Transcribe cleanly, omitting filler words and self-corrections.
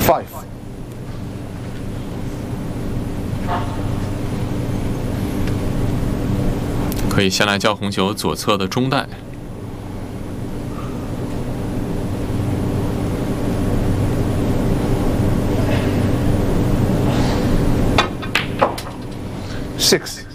5。 可以先来叫红球左侧的中带。 6。